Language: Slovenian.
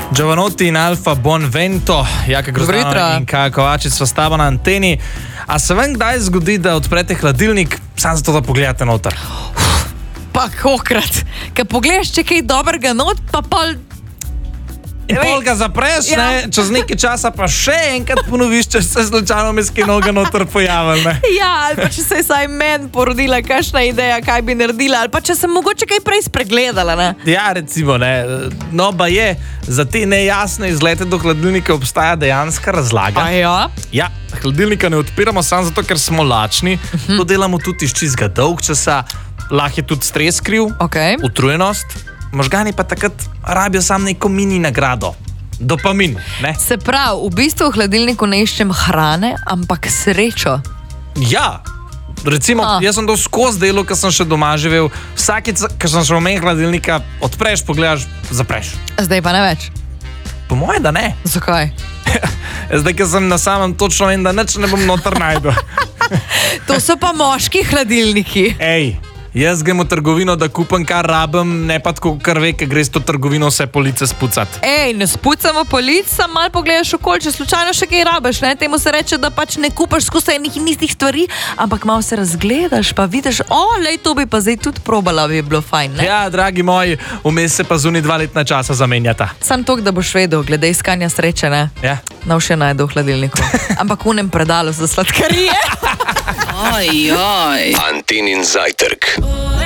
Giovanotti in Alfa Bonvento, Jaka Grozdanova in Kaja Kovačič sva s tabo na anteni. A se vam kdaj zgodi, da odprete hladilnik, samo zato, da pogledate noter? Pa kokrat, kad pogledaš, če kaj dobrega not, pa pol... In pol ga zapreš, ne? Čez nekaj časa pa še enkrat ponoviš, če se slučajno meske noga noter pojavil, ne? Ja, ali pa če se je saj men porodila kakšna ideja, kaj bi naredila, ali pa če sem mogoče kaj prej spregledala, ne? Ja, recimo, ne. No, ba je, za te nejasne izlete do hladilnika obstaja dejanska razlaga. A ja? Ja, hladilnika ne odpiramo samo zato, ker smo lačni. To delamo tudi iz čistega dolgčasa. Lahko je tudi stres kriv, utrujenost. Možgani pa takrat rabijo samo neko mini nagrado. Dopamin, ne? Se pravi, v bistvu v hladilniku ne iščem hrane, ampak srečo. Ja, recimo, jaz sem to skozi delo, ko sem še doma živel. Vsakič, ko sem šel v meni hladilnika, odpreš, pogledaš, zapreš. Zdaj pa ne več. Po moje, da ne. Zakaj? Zdaj, ko sem na samem točno vem, da nič ne bom noter najdel. To so pa moški hladilniki. Ej, jaz grem v trgovino, da kupam, kar rabim, ne pa tako, kar ve, ker greš to trgovino vse police spucat. Ej, ne spucamo polic, sam malo pogledaš okoli, če slučajno še kaj rabiš, ne? Temu se reče, da pač ne kupaš skozi enih in istih stvari, ampak malo se razgledaš, pa vidiš, lej, to bi pa zdaj tudi probala, bi bilo fajn, ne? Ja, dragi moji, vmes se pa zunaj 2 letna časa zamenjata. Sam tok, da boš vedel, glede iskanja sreče, ne? Ja. Nav še najdu v hladilniku. Ampak v unem predalu za sladkarije. Antenin zajtrk.